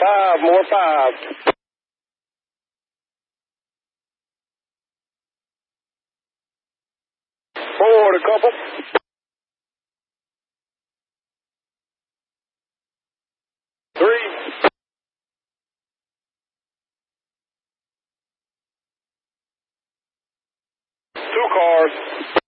more 5. Forward a couple. 3. 2 cars.